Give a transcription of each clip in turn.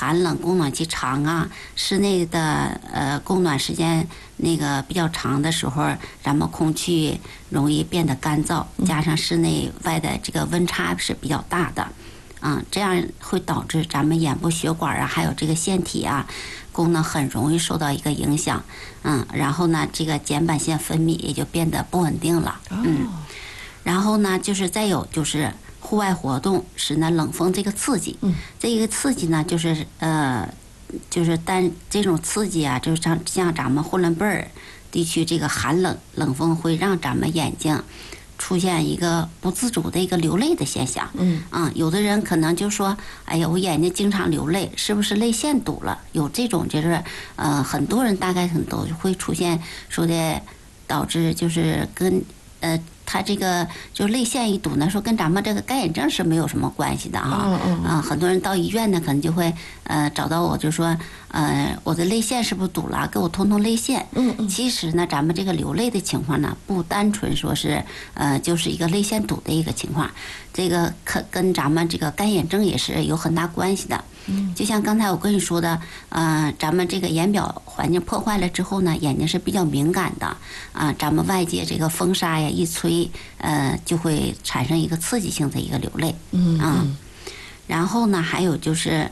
寒冷供暖期长啊，室内的供暖时间那个比较长的时候，咱们空气容易变得干燥，加上室内外的这个温差是比较大的，这样会导致咱们眼部血管啊，还有这个腺体啊，功能很容易受到一个影响，然后呢，这个睑板腺分泌也就变得不稳定了，然后呢，就是再有就是户外活动使呢冷风这个刺激，这个刺激呢就是但这种刺激啊，就是像咱们呼伦贝尔地区这个寒冷风会让咱们眼睛出现一个不自主的一个流泪的现象。有的人可能就说，哎呀，我眼睛经常流泪，是不是泪腺堵了？有这种就是很多人大概都会出现说的，导致就是跟他这个就泪腺一堵呢，说跟咱们这个干眼症是没有什么关系的啊。很多人到医院呢，可能就会找到我，就说我的泪腺是不是堵了？给我通通泪腺。其实呢，咱们这个流泪的情况呢，不单纯说是就是一个泪腺堵的一个情况，这个跟咱们这个干眼症也是有很大关系的。就像刚才我跟你说的，咱们这个眼表环境破坏了之后呢，眼睛是比较敏感的咱们外界这个风沙呀一吹，就会产生一个刺激性的一个流泪。然后呢，还有就是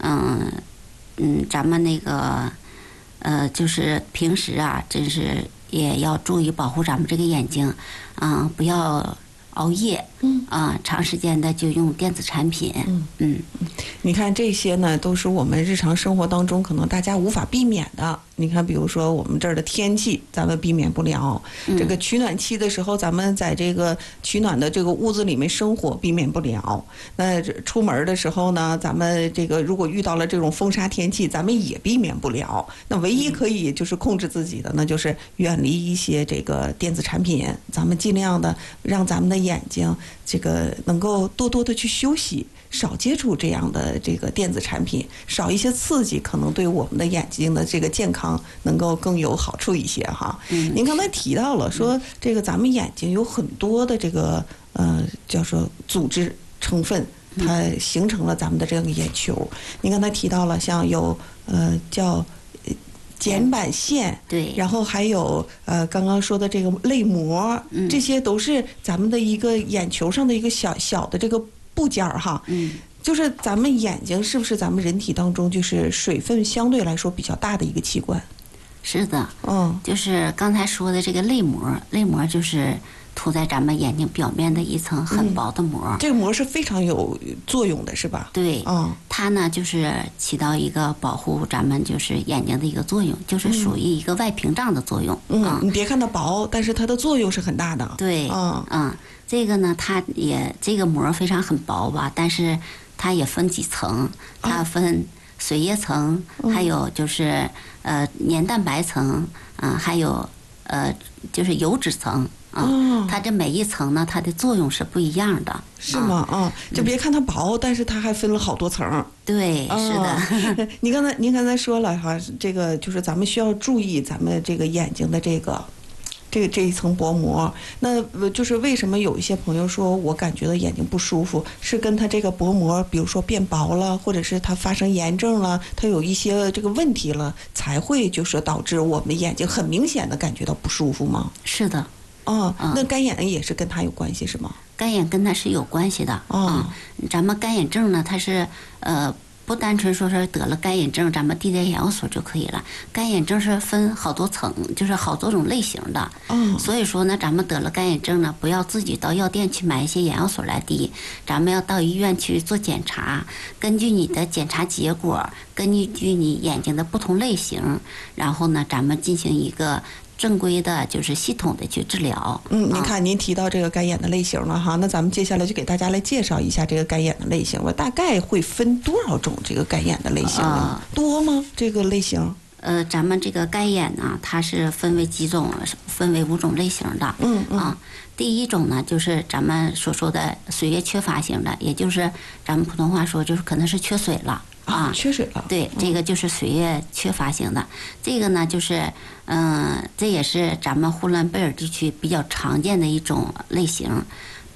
咱们那个就是平时啊，真是也要注意保护咱们这个眼睛，不要熬夜，长时间的就用电子产品， 你看这些呢，都是我们日常生活当中可能大家无法避免的。你看，比如说我们这儿的天气，咱们避免不了；这个取暖期的时候，咱们在这个取暖的这个屋子里面生活，避免不了。那出门的时候呢，咱们这个如果遇到了这种风沙天气，咱们也避免不了。那唯一可以就是控制自己的，那就是远离一些这个电子产品，咱们尽量的让咱们的眼睛这个能够多多的去休息，少接触这样的这个电子产品，少一些刺激，可能对我们的眼睛的这个健康能够更有好处一些哈。您刚才提到了说，这个咱们眼睛有很多的这个叫做组织成分，它形成了咱们的这个眼球。您刚才提到了像有叫睑板腺， 对， 然后还有刚刚说的这个泪膜，这些都是咱们的一个眼球上的一个小小的这个部件哈。就是咱们眼睛是不是咱们人体当中就是水分相对来说比较大的一个器官？ 是的，就是刚才说的这个泪膜，泪膜就是涂在咱们眼睛表面的一层很薄的膜， 这个膜是非常有作用的，是吧？ 对，它呢就是起到一个保护咱们就是眼睛的一个作用，就是属于一个外屏障的作用。 你别看它薄，但是它的作用是很大的。 对，这个呢，它也这个膜非常很薄吧，但是它也分几层，它分水液层，还有就是黏蛋白层，还有就是油脂层。它这每一层呢，它的作用是不一样的。 是吗？就别看它薄，但是它还分了好多层。 对，是的。 您刚才说了哈，这个就是咱们需要注意咱们这个眼睛的这一层薄膜。那就是为什么有一些朋友说我感觉到眼睛不舒服，是跟他这个薄膜比如说变薄了，或者是它发生炎症了，它有一些这个问题了，才会就是导致我们眼睛很明显的感觉到不舒服吗？ 是的。 那干眼也是跟它有关系是吗？ 干眼跟它是有关系的。咱们干眼症呢，它是不单纯说是得了干眼症，咱们滴点眼药水就可以了。干眼症是分好多层，就是好多种类型的。所以说呢，咱们得了干眼症呢，不要自己到药店去买一些眼药水来滴，咱们要到医院去做检查，根据你的检查结果，根据你眼睛的不同类型，然后呢，咱们进行一个正规的就是系统的去治疗。 您看您提到这个干眼的类型了哈，那咱们接下来就给大家来介绍一下这个干眼的类型吧。大概会分多少种这个干眼的类型呢？多吗？这个类型？ 咱们这个干眼呢，它是分为几种，分为5种类型的。第一种呢，就是咱们所说的水液缺乏型的，也就是咱们普通话说就是可能是缺水了。 缺水了。 对，这个就是水液缺乏型的。这个呢，就是这也是咱们呼伦贝尔地区比较常见的一种类型。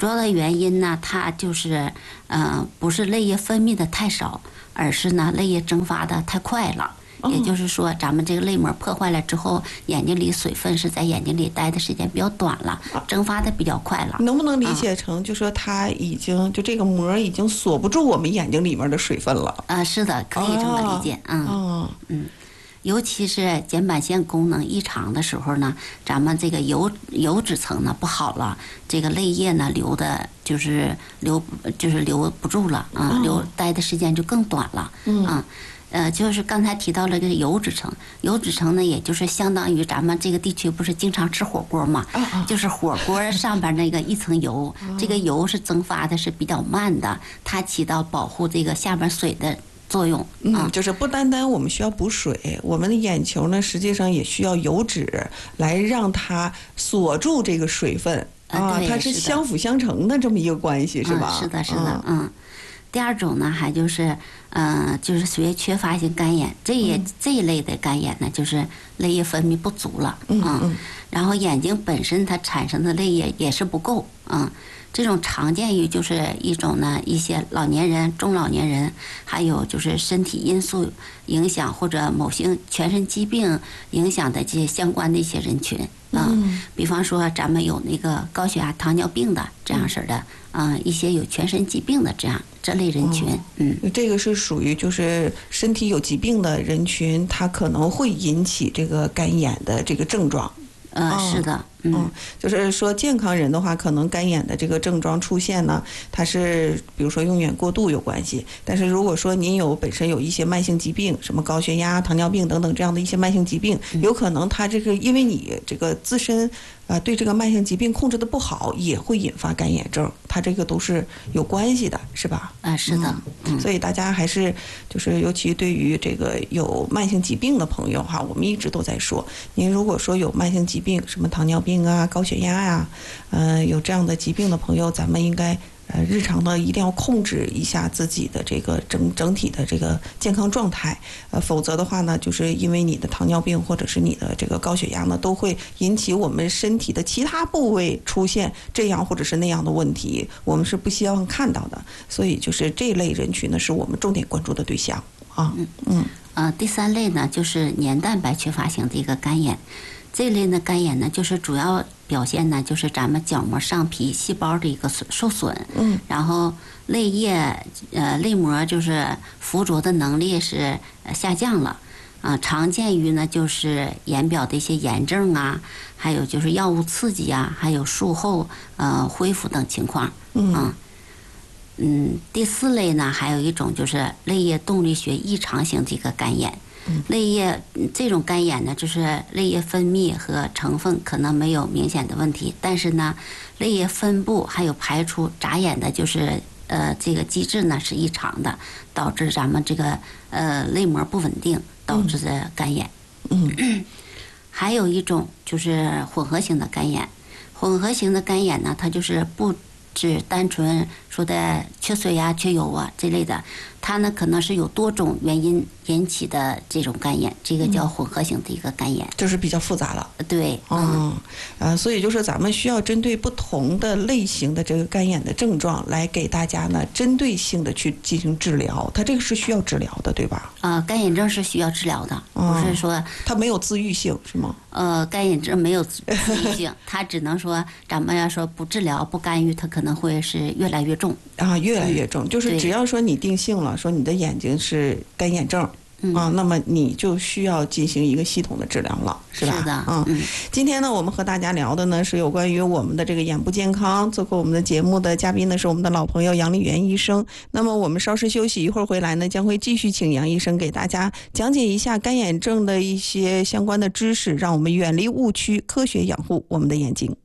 主要的原因呢，它就是不是泪液分泌的太少，而是呢泪液蒸发的太快了。也就是说，咱们这个泪膜破坏了之后，眼睛里水分是在眼睛里待的时间比较短了，蒸发的比较快了。 能不能理解成，就说它已经就这个膜已经锁不住我们眼睛里面的水分了？ 是的，可以这么理解。尤其是睑板腺功能异常的时候呢，咱们这个油脂层呢不好了，这个泪液呢流不住了啊，待的时间就更短了。就是刚才提到了这个油脂层，油脂层呢，也就是相当于咱们这个地区不是经常吃火锅嘛，就是火锅上边那个一层油，这个油是蒸发的是比较慢的，它起到保护这个下边水的作用。 就是不单单我们需要补水，我们的眼球呢实际上也需要油脂来让它锁住这个水分它是相辅相成的这么一个关系，是吧？ 是的，是的，第二种呢，还就是就是属于缺乏性干眼，这一类的干眼呢，就是泪液分泌不足了然后眼睛本身它产生的泪液也是不够这种常见于就是一种呢，一些老年人、中老年人，还有就是身体因素影响或者某些全身疾病影响的这些相关的一些人群比方说咱们有那个高血压、糖尿病的这样式的一些有全身疾病的这类人群这个是属于就是身体有疾病的人群，它可能会引起这个干眼的这个症状。 是的， 就是说健康人的话，可能干眼的这个症状出现呢，它是比如说用眼过度有关系。但是如果说您本身有一些慢性疾病，什么高血压、糖尿病等等这样的一些慢性疾病，有可能它这个因为你这个自身对这个慢性疾病控制的不好，也会引发干眼症，它这个都是有关系的，是吧？ 是的。 所以大家还是就是尤其对于这个有慢性疾病的朋友哈，我们一直都在说，您如果说有慢性疾病，什么糖尿病啊、高血压呀有这样的疾病的朋友，咱们应该日常的一定要控制一下自己的这个整体的这个健康状态，否则的话呢，就是因为你的糖尿病或者是你的这个高血压呢，都会引起我们身体的其他部位出现这样或者是那样的问题，我们是不希望看到的。所以就是这类人群呢，是我们重点关注的对象第三类呢，就是黏蛋白缺乏型的一个干眼。这类的干眼呢，就是主要表现呢，就是咱们角膜上皮细胞的一个受损，然后泪液泪膜就是附着的能力是下降了，常见于呢就是眼表的一些炎症还有就是药物刺激还有术后恢复等情况，第四类呢，还有一种就是泪液动力学异常型的一个干眼。泪液这种干眼呢，就是泪液分泌和成分可能没有明显的问题，但是呢，泪液分布还有排出眨眼的，就是这个机制呢是异常的，导致咱们这个泪膜不稳定，导致的干眼。还有一种就是混合型的干眼，混合型的干眼呢，它就是不只单纯说的缺水缺油这类的，它呢可能是有多种原因引起的这种干眼，这个叫混合型的一个干眼， 就是比较复杂了。 对， 所以就是咱们需要针对不同的类型的这个干眼的症状，来给大家呢针对性的去进行治疗。它这个是需要治疗的，对吧？ 干眼症是需要治疗的，不是说它没有自愈性，是吗？ 干眼症没有自愈性，它只能说咱们要说不治疗不干预，它可能会是越来越重越来越重。就是只要说你定性了，说你的眼睛是干眼症那么你就需要进行一个系统的治疗了，是吧？ 是的。 今天呢，我们和大家聊的呢是有关于我们的这个眼部健康。做客我们的节目的嘉宾呢是我们的老朋友杨丽媛医生。那么我们稍事休息，一会儿回来呢将会继续请杨医生给大家讲解一下干眼症的一些相关的知识，让我们远离误区，科学养护我们的眼睛。